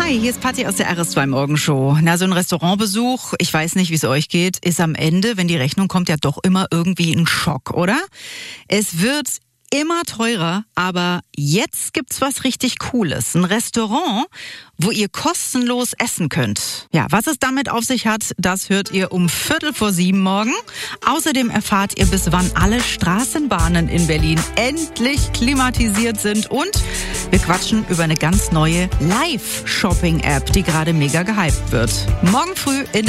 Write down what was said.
Hi, hier ist Patti aus der RS2 Morgenshow. Na, so ein Restaurantbesuch, ich weiß nicht, wie es euch geht, ist am Ende, wenn die Rechnung kommt, ja doch immer irgendwie ein Schock, oder? Es wird immer teurer, aber jetzt gibt's was richtig Cooles. Ein Restaurant, wo ihr kostenlos essen könnt. Ja, was es damit auf sich hat, das hört ihr um 6:45 morgen. Außerdem erfahrt ihr, bis wann alle Straßenbahnen in Berlin endlich klimatisiert sind. Und wir quatschen über eine ganz neue Live-Shopping-App, die gerade mega gehypt wird. Morgen früh in